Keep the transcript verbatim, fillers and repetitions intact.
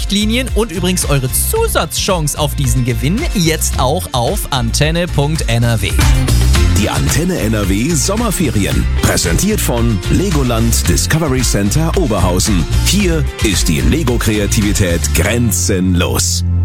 Richtlinien und übrigens eure Zusatzchance auf diesen Gewinn jetzt auch auf antenne punkt n r w. Die Antenne N R W Sommerferien. Präsentiert von Legoland Discovery Center Oberhausen. Hier ist die Lego-Kreativität grenzenlos.